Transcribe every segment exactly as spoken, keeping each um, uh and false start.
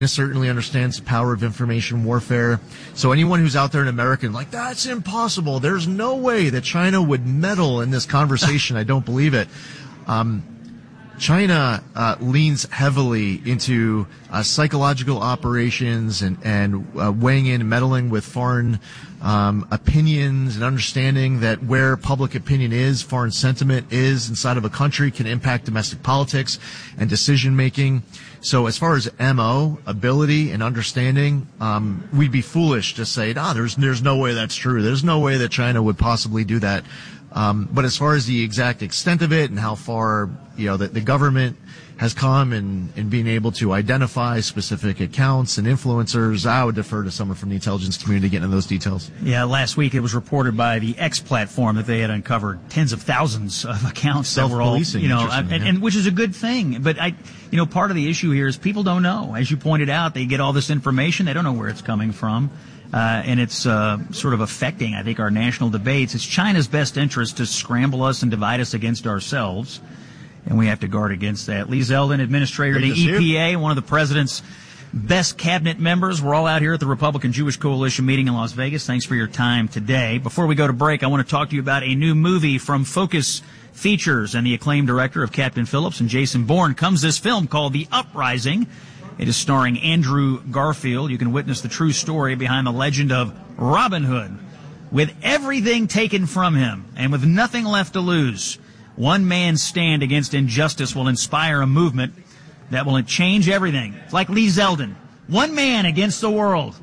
certainly understands the power of information warfare. So anyone who's out there in America and like, that's impossible, there's no way that China would meddle in this conversation, I don't believe it. Um, China uh, leans heavily into uh, psychological operations and, and uh, weighing in, meddling with foreign um, opinions and understanding that where public opinion is, foreign sentiment is inside of a country can impact domestic politics and decision making. So as far as M O, ability and understanding, um, we'd be foolish to say, ah, there's, there's no way that's true. There's no way that China would possibly do that. Um, but as far as the exact extent of it and how far, you know, the, the government has come in, in being able to identify specific accounts and influencers, I would defer to someone from the intelligence community to get into those details. Yeah, last week it was reported by the X platform that they had uncovered tens of thousands of accounts that were all, you know, and, yeah. and which is a good thing. But I, you know, part of the issue here is people don't know. As you pointed out, they get all this information, they don't know where it's coming from. Uh, and it's uh, sort of affecting, I think, our national debates. It's China's best interest to scramble us and divide us against ourselves, and we have to guard against that. Lee Zeldin, administrator of the E P A, one of the president's best cabinet members. We're all out here at the Republican Jewish Coalition meeting in Las Vegas. Thanks for your time today. Before we go to break, I want to talk to you about a new movie from Focus Features and the acclaimed director of Captain Phillips and Jason Bourne. Comes this film called The Uprising. It is starring Andrew Garfield. You can witness the true story behind the legend of Robin Hood. With everything taken from him and with nothing left to lose, one man's stand against injustice will inspire a movement that will change everything. It's like Lee Zeldin. One man against the world.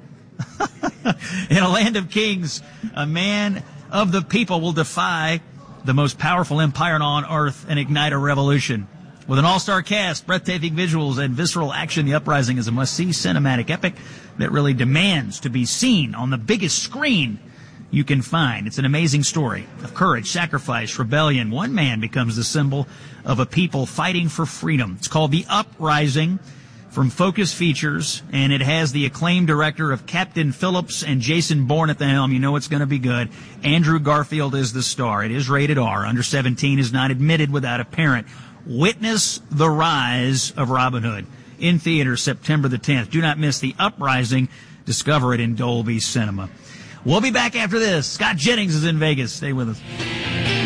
In a land of kings, a man of the people will defy the most powerful empire on earth and ignite a revolution. With an all-star cast, breathtaking visuals, and visceral action, The Uprising is a must-see cinematic epic that really demands to be seen on the biggest screen you can find. It's an amazing story of courage, sacrifice, rebellion. One man becomes the symbol of a people fighting for freedom. It's called The Uprising from Focus Features, and it has the acclaimed director of Captain Phillips and Jason Bourne at the helm. You know it's going to be good. Andrew Garfield is the star. It is rated R. Under seventeen is not admitted without a parent. Witness the rise of Robin Hood in theaters September the tenth. Do not miss The Uprising. Discover it in Dolby Cinema. We'll be back after this. Scott Jennings is in Vegas. Stay with us.